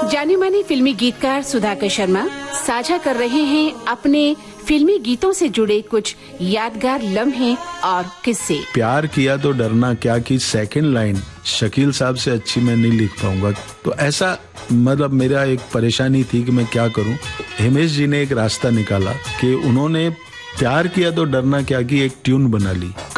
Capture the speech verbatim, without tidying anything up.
जाने माने फिल्मी गीतकार सुधाकर शर्मा साझा कर रहे हैं अपने फिल्मी गीतों से जुड़े कुछ यादगार लम्हे और किस्से। प्यार किया तो डरना क्या की सेकंड लाइन शकील साहब से अच्छी मैं नहीं लिख पाऊंगा, तो ऐसा मतलब मेरा एक परेशानी थी कि मैं क्या करूं। हिमेश जी ने एक रास्ता निकाला कि उन्होंने प्यार किया तो डरना क्या की एक ट्यून बना ली।